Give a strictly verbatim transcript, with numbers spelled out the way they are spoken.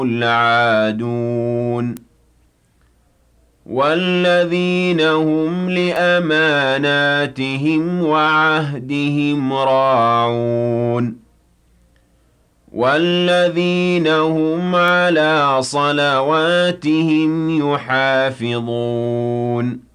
العادون والذين هم لأماناتهم وعهدهم راعون والذين هم على صلواتهم يحافظون